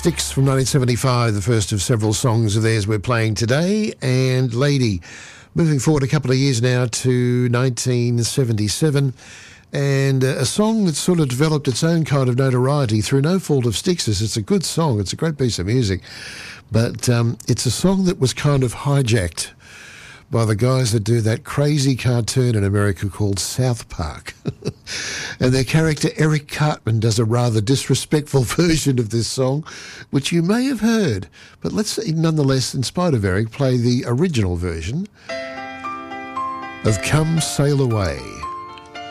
Styx from 1975, the first of several songs of theirs we're playing today, and Lady. Moving forward a couple of years now to 1977, and a song that sort of developed its own kind of notoriety through no fault of Styx's. It's a good song, it's a great piece of music, but it's a song that was kind of hijacked by the guys that do that crazy cartoon in America called South Park. And their character Eric Cartman does a rather disrespectful version of this song, which you may have heard. But let's nonetheless, in spite of Eric, play the original version of Come Sail Away.